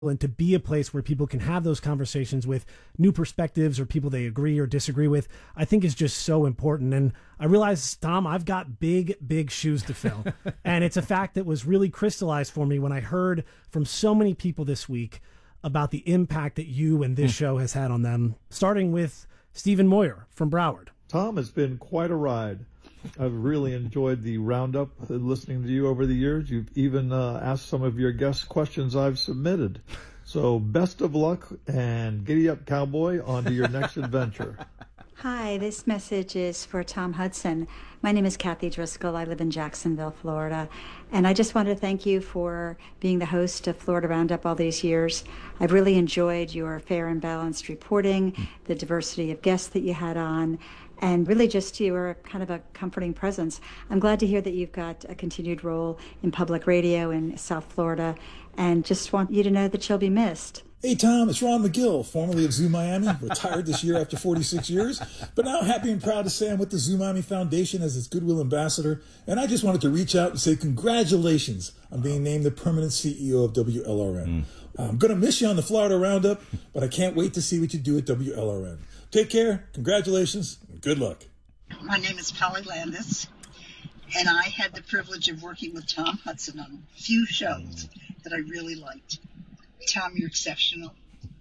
and to be a place where people can have those conversations with new perspectives or people they agree or disagree with, I think is just so important. And I realize, Tom, I've got big shoes to fill. And it's a fact that was really crystallized for me when I heard from so many people this week about the impact that you and this show has had on them, starting with Stephen Moyer from Broward. Tom, it's been quite a ride. I've really enjoyed the roundup, listening to you over the years. You've even asked some of your guest questions I've submitted. So best of luck, and giddy up, cowboy, on to your next adventure. Hi, this message is for Tom Hudson. My name is Kathy Driscoll. I live in Jacksonville, Florida. And I just want to thank you for being the host of Florida Roundup all these years. I've really enjoyed your fair and balanced reporting, the diversity of guests that you had on, and really just you were kind of a comforting presence. I'm glad to hear that you've got a continued role in public radio in South Florida, and just want you to know that you'll be missed. Hey Tom, it's Ron McGill, formerly of Zoo Miami, retired this year after 46 years, but now happy and proud to say I'm with the Zoo Miami Foundation as its Goodwill Ambassador, and I just wanted to reach out and say congratulations on being named the permanent CEO of WLRN. I'm going to miss you on the Florida Roundup, but I can't wait to see what you do at WLRN. Take care, congratulations, and good luck. My name is Polly Landis, and I had the privilege of working with Tom Hudson on a few shows that I really liked. Tom, you're exceptional.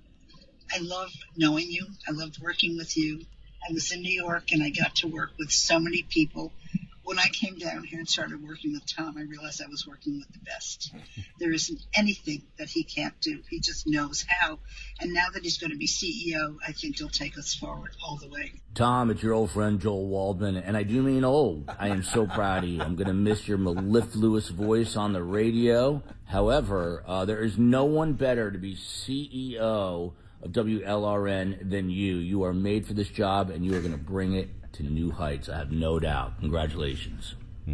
I love knowing you. I loved working with you. I was in New York, and I got to work with so many people. When I came down here and started working with Tom, I realized I was working with the best. There isn't anything that he can't do. He just knows how. And now that he's going to be CEO, I think he'll take us forward all the way. Tom, it's your old friend Joel Waldman, and I do mean old. I am so proud of you. I'm going to miss your mellifluous voice on the radio. However, there is no one better to be CEO of WLRN than you. You are made for this job, and you are going to bring it to new heights. I have no doubt. Congratulations.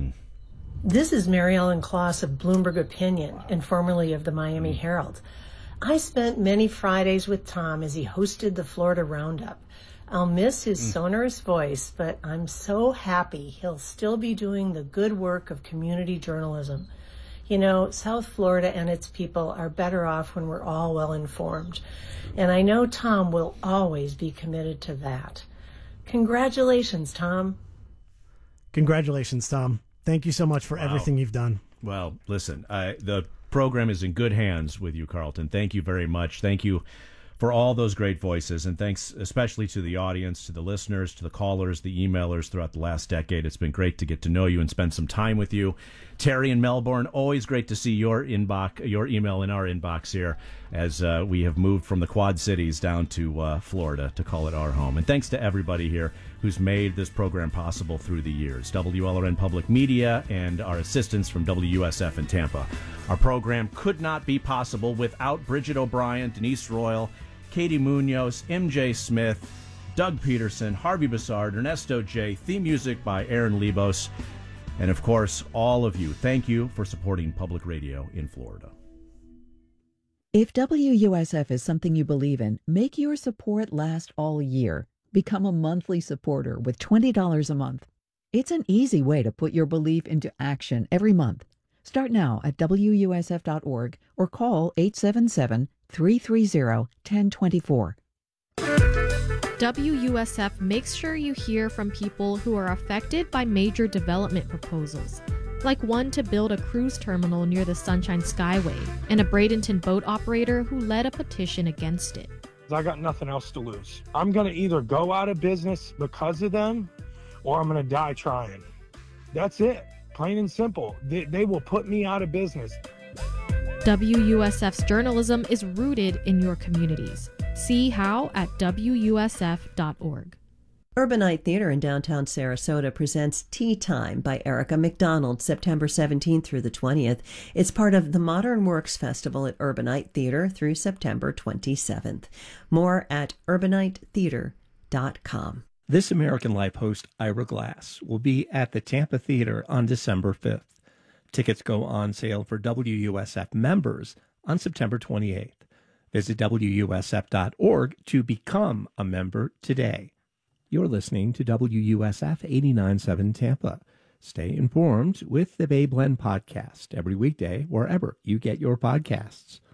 This is Mary Ellen Kloss of Bloomberg Opinion and formerly of the Miami Herald. I spent many Fridays with Tom as he hosted the Florida Roundup. I'll miss his sonorous voice, but I'm so happy he'll still be doing the good work of community journalism. You know, South Florida and its people are better off when we're all well informed. And I know Tom will always be committed to that. Congratulations, Tom. Congratulations, Tom. Thank you so much for everything you've done. Well, listen, the program is in good hands with you, Carlton. Thank you very much. Thank you for all those great voices, and thanks especially to the audience, to the listeners, to the callers, the emailers throughout the last decade. It's been great to get to know you and spend some time with you. Terry in Melbourne, always great to see your email in our inbox here as we have moved from the Quad Cities down to Florida to call it our home. And thanks to everybody here who's made this program possible through the years. WLRN Public Media and our assistants from WUSF in Tampa. Our program could not be possible without Bridget O'Brien, Denise Royal, Katie Munoz, MJ Smith, Doug Peterson, Harvey Bassard, Ernesto J., theme music by Aaron Lebos, and of course, all of you. Thank you for supporting public radio in Florida. If WUSF is something you believe in, make your support last all year. Become a monthly supporter with $20 a month. It's an easy way to put your belief into action every month. Start now at WUSF.org or call 877-330-1024. WUSF makes sure you hear from people who are affected by major development proposals, like one to build a cruise terminal near the Sunshine Skyway, and a Bradenton boat operator who led a petition against it. I got nothing else to lose. I'm going to either go out of business because of them, or I'm going to die trying. That's it. Plain and simple. They will put me out of business. WUSF's journalism is rooted in your communities. See how at WUSF.org. Urbanite Theater in downtown Sarasota presents Tea Time by Erica McDonald, September 17th through the 20th. It's part of the Modern Works Festival at Urbanite Theater through September 27th. More at urbanithetheater.com. This American Life host, Ira Glass, will be at the Tampa Theater on December 5th. Tickets go on sale for WUSF members on September 28th. Visit WUSF.org to become a member today. You're listening to WUSF 89.7 Tampa. Stay informed with the Bay Blend podcast every weekday wherever you get your podcasts.